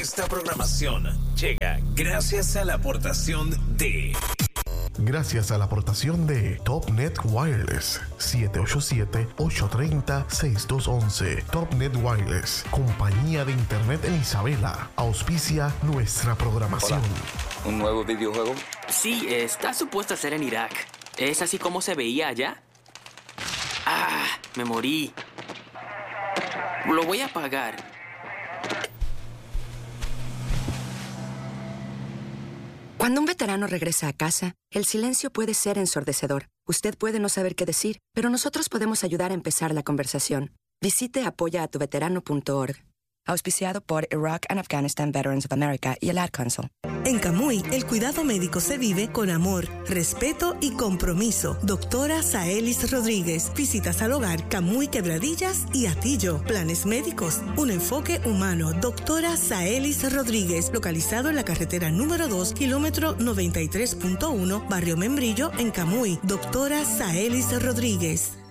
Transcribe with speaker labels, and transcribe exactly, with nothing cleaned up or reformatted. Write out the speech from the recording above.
Speaker 1: Esta programación llega gracias a la aportación de...
Speaker 2: Gracias a la aportación de TopNet Wireless, siete ocho siete, ocho tres cero, seis dos uno uno. TopNet Wireless, compañía de internet en Isabela, auspicia nuestra programación.
Speaker 3: Hola. ¿Un nuevo videojuego?
Speaker 4: Sí, está supuesto a ser en Irak. ¿Es así como se veía allá? Ah, me morí. Lo voy a apagar.
Speaker 5: Cuando un veterano regresa a casa, el silencio puede ser ensordecedor. Usted puede no saber qué decir, pero nosotros podemos ayudar a empezar la conversación. Visite apoya a tu veterano punto org. Auspiciado por Iraq and Afghanistan Veterans of America y el Ad Council.
Speaker 6: En Camuy, el cuidado médico se vive con amor, respeto y compromiso. Doctora Saelis Rodríguez. Visitas al hogar Camuy, Quebradillas y Atillo. Planes médicos. Un enfoque humano. Doctora Saelis Rodríguez. Localizado en la carretera número dos, kilómetro noventa y tres punto uno, Barrio Membrillo, en Camuy. Doctora Saelis Rodríguez.